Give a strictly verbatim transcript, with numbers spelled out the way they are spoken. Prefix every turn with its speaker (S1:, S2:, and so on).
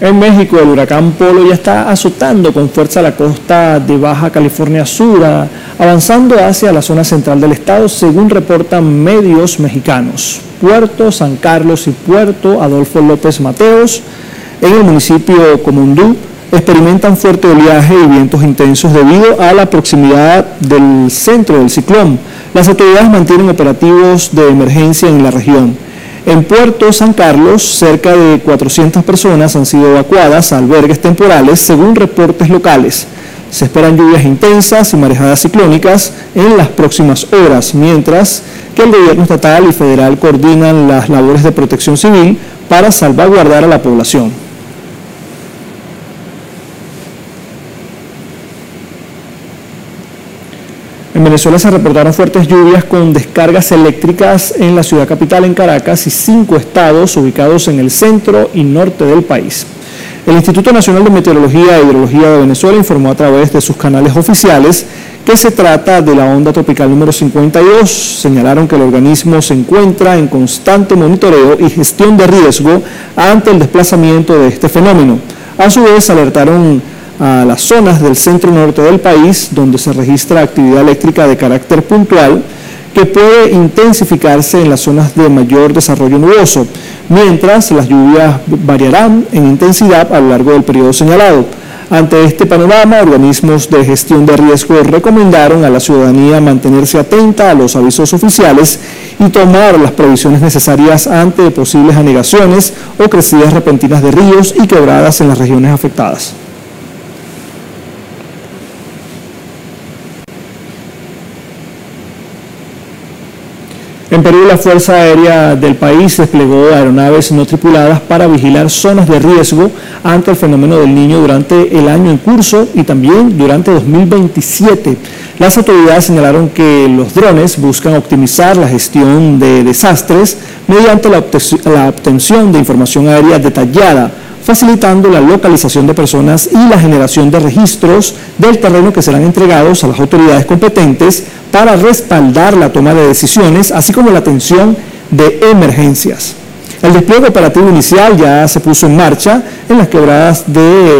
S1: En México, el huracán Polo ya está azotando con fuerza la costa de Baja California Sur, avanzando hacia la zona central del estado, según reportan medios mexicanos. Puerto San Carlos y Puerto Adolfo López Mateos, en el municipio Comundú, experimentan fuerte oleaje y vientos intensos debido a la proximidad del centro del ciclón. Las autoridades mantienen operativos de emergencia en la región. En Puerto San Carlos, cerca de cuatrocientas personas han sido evacuadas a albergues temporales, según reportes locales. Se esperan lluvias intensas y marejadas ciclónicas en las próximas horas, mientras que el gobierno estatal y federal coordinan las labores de protección civil para salvaguardar a la población. En Venezuela se reportaron fuertes lluvias con descargas eléctricas en la ciudad capital, en Caracas, y cinco estados ubicados en el centro y norte del país. El Instituto Nacional de Meteorología e Hidrología de Venezuela informó a través de sus canales oficiales que se trata de la onda tropical número cincuenta y dos. Señalaron que el organismo se encuentra en constante monitoreo y gestión de riesgo ante el desplazamiento de este fenómeno. A su vez, alertaron a las zonas del centro norte del país, donde se registra actividad eléctrica de carácter puntual, que puede intensificarse en las zonas de mayor desarrollo nuboso, mientras las lluvias variarán en intensidad a lo largo del periodo señalado. Ante este panorama, organismos de gestión de riesgo recomendaron a la ciudadanía mantenerse atenta a los avisos oficiales y tomar las previsiones necesarias ante posibles anegaciones o crecidas repentinas de ríos y quebradas en las regiones afectadas. En Perú, la Fuerza Aérea del país desplegó aeronaves no tripuladas para vigilar zonas de riesgo ante el fenómeno del Niño durante el año en curso y también durante dos mil veintisiete. Las autoridades señalaron que los drones buscan optimizar la gestión de desastres mediante la obtención de información aérea detallada, facilitando la localización de personas y la generación de registros del terreno que serán entregados a las autoridades competentes para respaldar la toma de decisiones, así como la atención de emergencias. El despliegue operativo inicial ya se puso en marcha en las quebradas de